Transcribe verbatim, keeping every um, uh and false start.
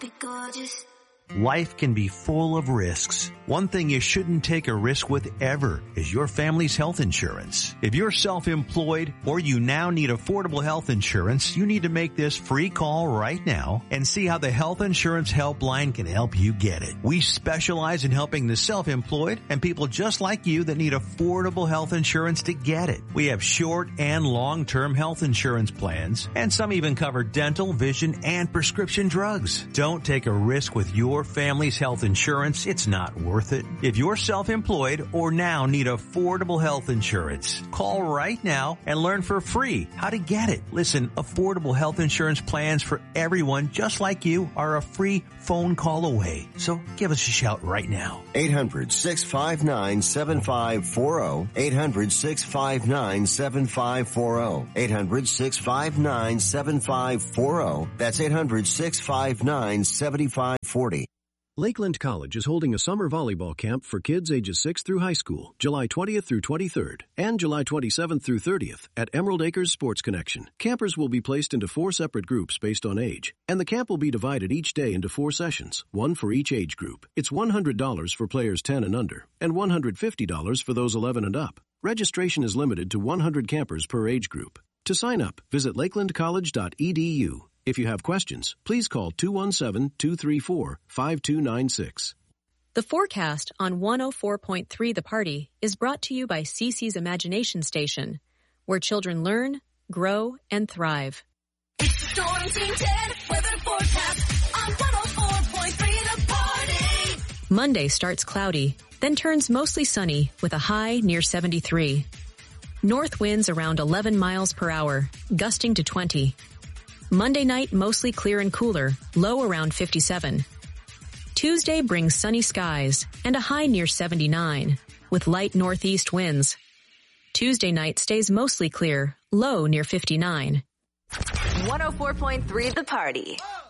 be gorgeous. Life can be full of risks. One thing you shouldn't take a risk with ever is your family's health insurance. If you're self-employed or you now need affordable health insurance, you need to make this free call right now and see how the Health Insurance Helpline can help you get it. We specialize in helping the self-employed and people just like you that need affordable health insurance to get it. We have short and long-term health insurance plans, and some even cover dental, vision, and prescription drugs. Don't take a risk with your family's health insurance. It's not worth it. If you're self-employed or now need affordable health insurance, call right now and learn for free how to get it. Listen, affordable health insurance plans for everyone just like you are a free phone call away. So give us a shout right now. eight hundred, six five nine, seven five four zero. eight hundred, six five nine, seven five four zero. eight hundred, six five nine, seven five four zero. That's eight hundred, six five nine, seven five four zero. Lakeland College is holding a summer volleyball camp for kids ages six through high school, July twentieth through twenty-third, and July twenty-seventh through thirtieth at Emerald Acres Sports Connection. Campers will be placed into four separate groups based on age, and the camp will be divided each day into four sessions, one for each age group. It's one hundred dollars for players ten and under, and one hundred fifty dollars for those eleven and up. Registration is limited to one hundred campers per age group. To sign up, visit lakeland college dot e d u. If you have questions, please call two one seven, two three four, five two nine six. The forecast on one oh four point three The Party is brought to you by C C's Imagination Station, where children learn, grow, and thrive. It's the Storm Team ten weather forecast on one oh four point three The Party. Monday starts cloudy, then turns mostly sunny with a high near seventy-three. North winds around eleven miles per hour, gusting to twenty. Monday night mostly clear and cooler, low around fifty-seven. Tuesday brings sunny skies and a high near seventy-nine, with light northeast winds. Tuesday night stays mostly clear, low near fifty-nine. one oh four point three The Party.